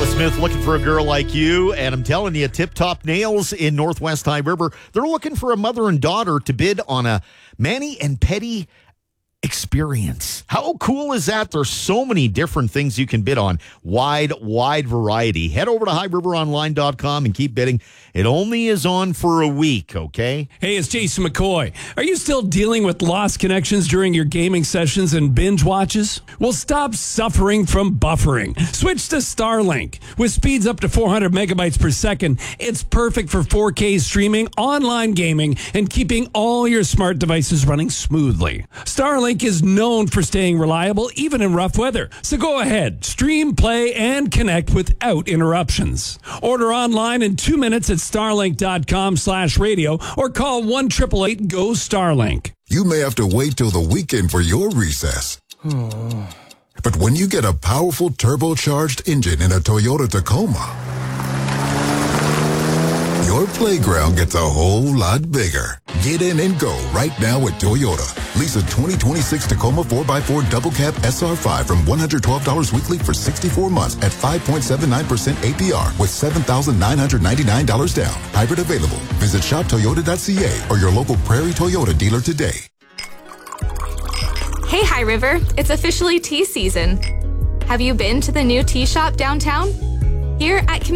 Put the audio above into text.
Alice Smith looking for a girl like you, and I'm telling you, Tip Top Nails in Northwest High River, they're looking for a mother and daughter to bid on a mani and pedi experience. How cool is that? There's so many different things you can bid on. Wide variety. Head over to highriveronline.com and keep bidding. It only is on for a week, okay? Hey, it's Jason McCoy. Are you still dealing with lost connections during your gaming sessions and binge watches? Well, stop suffering from buffering. Switch to Starlink. With speeds up to 400 megabytes per second, it's perfect for 4K streaming, online gaming, and keeping all your smart devices running smoothly. Starlink is known for staying reliable even in rough weather. So go ahead, stream, play, and connect without interruptions. Order online in 2 minutes at starlink.com/radio or call 1-888-GO-STARLINK. You may have to wait till the weekend for your recess. But when you get a powerful turbocharged engine in a Toyota Tacoma, your playground gets a whole lot bigger. Get in and go right now at Toyota. Lease a 2026 Tacoma 4x4 Double Cab SR5 from $112 weekly for 64 months at 5.79% APR with $7,999 down. Hybrid available. Visit shoptoyota.ca or your local Prairie Toyota dealer today. Hey, High River. It's officially tea season. Have you been to the new tea shop downtown? Here at